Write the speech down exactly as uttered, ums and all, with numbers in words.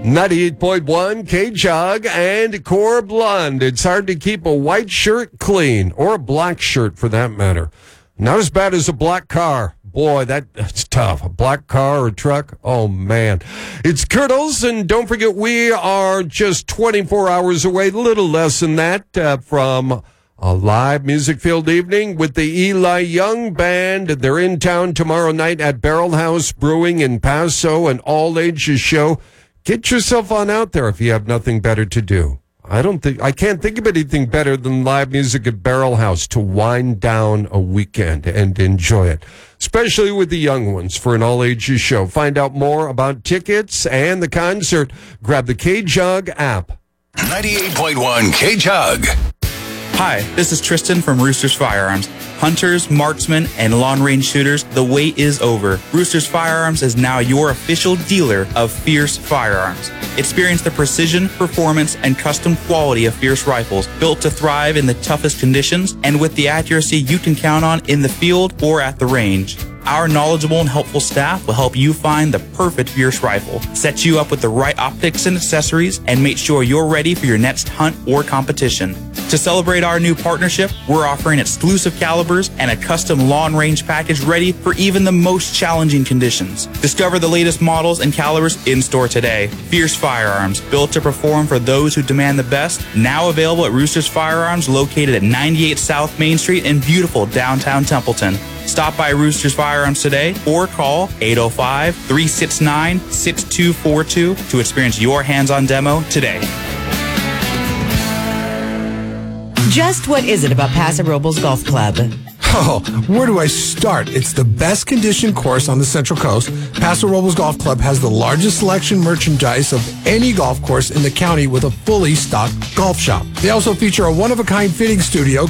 ninety-eight point one K-Jug and Core Blonde. It's hard to keep a white shirt clean, or a black shirt for that matter. Not as bad as a black car. Boy, that, that's tough. A black car or truck? Oh, man. It's Kurtles, and don't forget we are just twenty-four hours away, little less than that, uh, from a live music-filled evening with the Eli Young Band. They're in town tomorrow night at Barrel House Brewing in Paso, an all-ages show. Get yourself on out there if you have nothing better to do. I don't think I can't think of anything better than live music at Barrel House to wind down a weekend and enjoy it, especially with the young ones for an all-ages show. Find out more about tickets and the concert. Grab the K-Jug app. ninety-eight point one K-Jug. Hi, this is Tristan from Roosters Firearms. Hunters, marksmen, and long-range shooters, the wait is over. Roosters Firearms is now your official dealer of Fierce Firearms. Experience the precision, performance, and custom quality of Fierce rifles, built to thrive in the toughest conditions and with the accuracy you can count on in the field or at the range. Our knowledgeable and helpful staff will help you find the perfect Fierce rifle, set you up with the right optics and accessories, and make sure you're ready for your next hunt or competition. To celebrate our new partnership, we're offering exclusive calibers and a custom long-range package ready for even the most challenging conditions. Discover the latest models and calibers in-store today. Fierce Firearms, built to perform for those who demand the best, now available at Roosters Firearms, located at ninety-eight South Main Street in beautiful downtown Templeton. Stop by Roosters Firearms today or call eight oh five, three six nine, six two four two to experience your hands-on demo today. Just what is it about Paso Robles Golf Club? Oh, where do I start? It's the best conditioned course on the Central Coast. Paso Robles Golf Club has the largest selection merchandise of any golf course in the county with a fully stocked golf shop. They also feature a one-of-a-kind fitting studio